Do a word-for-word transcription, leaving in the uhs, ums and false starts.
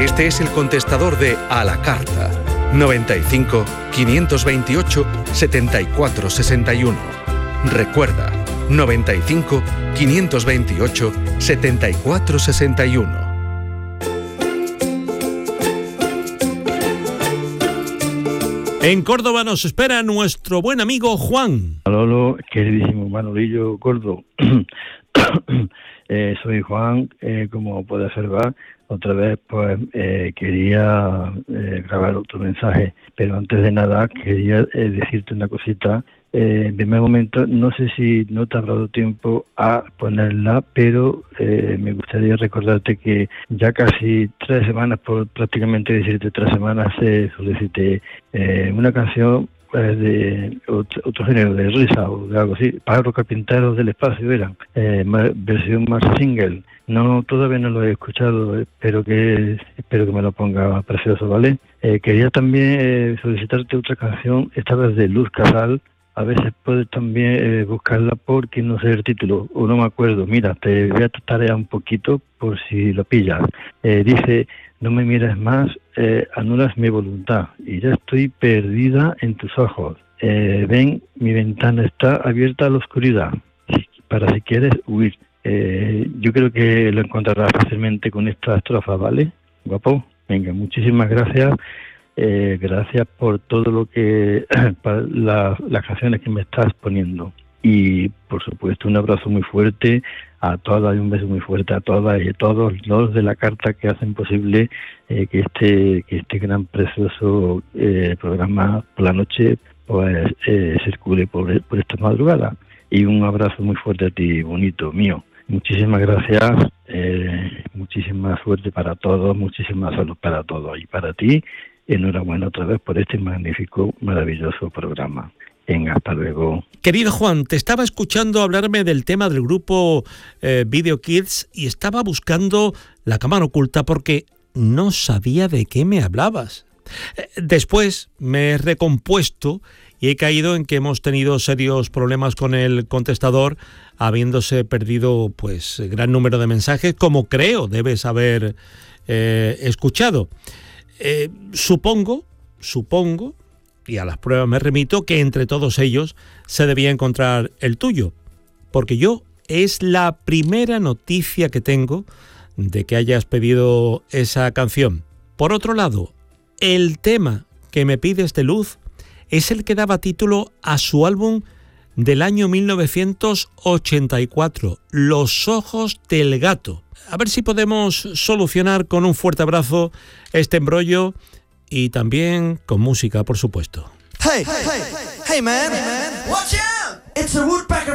Este es el contestador de A la Carta. noventa y cinco, quinientos veintiocho, setenta y cuatro sesenta y uno. Recuerda, noventa y cinco, quinientos veintiocho, setenta y cuatro sesenta y uno. En Córdoba nos espera nuestro buen amigo Juan. Lolo, queridísimo Manolillo Gordo. eh, soy Juan, eh, como puede observar, otra vez pues eh, quería eh, grabar otro mensaje, pero antes de nada quería eh, decirte una cosita. Eh, en primer momento, no sé si no te ha dado tiempo a ponerla, pero eh, me gustaría recordarte que ya casi tres semanas, por prácticamente decirte tres semanas, eh, solicité eh, una canción pues, de otro, otro género, de risa o de algo así. Pájaros carpinteros del espacio eran, eh, más, versión más single. No, todavía no lo he escuchado, espero que espero que me lo ponga precioso, ¿vale? Eh, quería también eh, solicitarte otra canción, esta vez de Luz Casal. A veces puedes también eh, buscarla porque no sé el título, o no me acuerdo. Mira, te voy a tarea un poquito por si lo pillas. Eh, dice, no me mires más, eh, anulas mi voluntad y ya estoy perdida en tus ojos. Eh, ven, mi ventana está abierta a la oscuridad, para si quieres huir. Eh, yo creo que lo encontrarás fácilmente con esta estrofa, ¿vale? Guapo, venga, muchísimas gracias. Eh, gracias por todo lo que, para la, las canciones que me estás poniendo. Y por supuesto un abrazo muy fuerte a todas y un beso muy fuerte a todas y a todos los de la carta que hacen posible eh, que este que este gran precioso eh, programa por la noche pues eh, circule por, por esta madrugada. Y un abrazo muy fuerte a ti, bonito mío. Muchísimas gracias, eh, muchísima suerte para todos, muchísima salud para todos y para ti. Enhorabuena otra vez por este magnífico, maravilloso programa. Venga, hasta luego. Querido Juan, te estaba escuchando hablarme del tema del grupo eh, Video Kids y estaba buscando la cámara oculta porque no sabía de qué me hablabas. Eh, después me he recompuesto y he caído en que hemos tenido serios problemas con el contestador, habiéndose perdido pues gran número de mensajes, como creo debes haber eh, escuchado. Eh, supongo, supongo, y a las pruebas me remito, que entre todos ellos se debía encontrar el tuyo, porque yo es la primera noticia que tengo de que hayas pedido esa canción. Por otro lado, el tema que me pides de Luz es el que daba título a su álbum del año mil novecientos ochenta y cuatro, Los ojos del gato. A ver si podemos solucionar con un fuerte abrazo este embrollo y también con música, por supuesto. Hey, hey, hey, man, watch out! It's a woodpecker.